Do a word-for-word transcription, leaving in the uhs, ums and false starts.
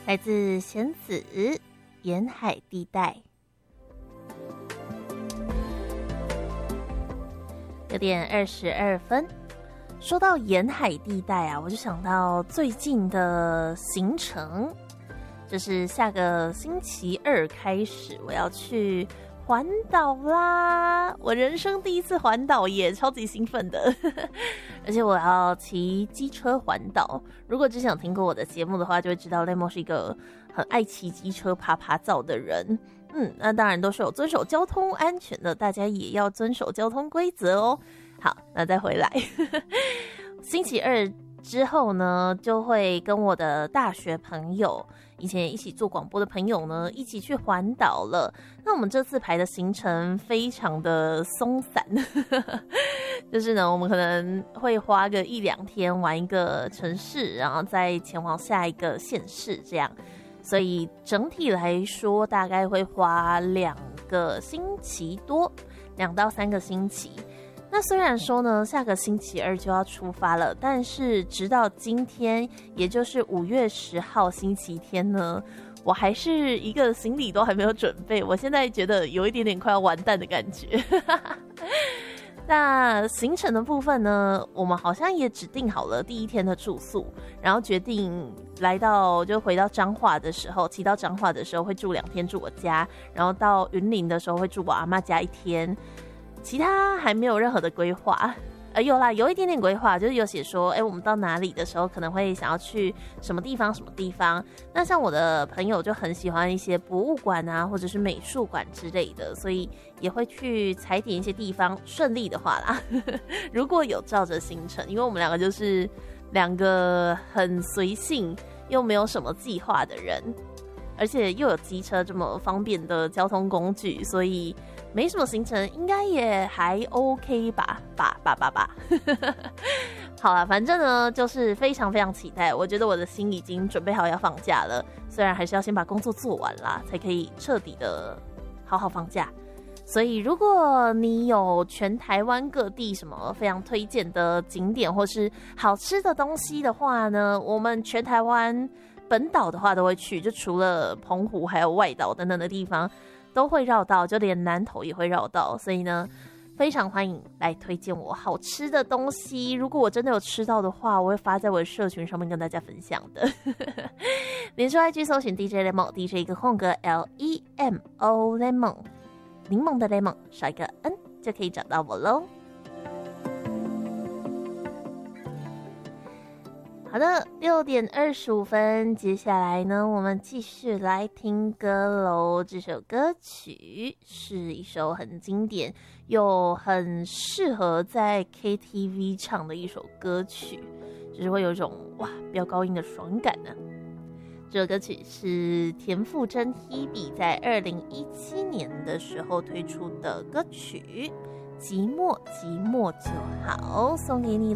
来自弦子沿海地带。有点二十二分。说到沿海地带啊，我就想到最近的行程，就是下个星期二开始我要去环岛啦！我人生第一次环岛耶，超级兴奋的。而且我要骑机车环岛。如果之前有听过我的节目的话，就会知道 Lemon 是一个很爱骑机车爬爬照的人。嗯，那当然都是有遵守交通安全的，大家也要遵守交通规则哦。好，那再回来。星期二之后呢，就会跟我的大学朋友，以前一起做广播的朋友呢，一起去环岛了。那我们这次排的行程非常的松散，就是呢，我们可能会花个一两天玩一个城市，然后再前往下一个县市，这样。所以整体来说，大概会花两个星期多，两到三个星期。那虽然说呢，下个星期二就要出发了，但是直到今天，也就是五月十号星期天呢，我还是一个行李都还没有准备，我现在觉得有一点点快要完蛋的感觉。那行程的部分呢，我们好像也指定好了第一天的住宿，然后决定来到就回到彰化的时候，骑到彰化的时候会住两天住我家，然后到云林的时候会住我阿嬷家一天。其他还没有任何的规划，呃，有啦，有一点点规划，就是有写说，哎、欸，我们到哪里的时候可能会想要去什么地方，什么地方。那像我的朋友就很喜欢一些博物馆啊，或者是美术馆之类的，所以也会去踩点一些地方。顺利的话啦，如果有照着行程，因为我们两个就是两个很随性又没有什么计划的人，而且又有机车这么方便的交通工具，所以没什么行程，应该也还 OK 吧，吧吧吧吧。好啦，反正呢，就是非常非常期待。我觉得我的心已经准备好要放假了，虽然还是要先把工作做完啦，才可以彻底的好好放假。所以，如果你有全台湾各地什么非常推荐的景点或是好吃的东西的话呢，我们全台湾本岛的话都会去，就除了澎湖还有外岛等等的地方都会绕到，就连南投也会绕到，所以呢，非常欢迎来推荐我好吃的东西。如果我真的有吃到的话，我会发在我的社群上面跟大家分享的。连说 I G 搜寻 D J Lemon， D J 一个空格 L E M O Lemon， 柠檬的 Lemon 少一个 N 就可以找到我咯。好的，六点二十五分，接下来呢，我们继续来听歌喽。这首歌曲是一首很经典又很适合在 K T V 唱的一首歌曲，就是会有一种哇飙高音的爽感呢、啊。这首歌曲是田馥甄 Hebe 在二零一七年的时候推出的歌曲《寂寞寂寞就好》，送给你。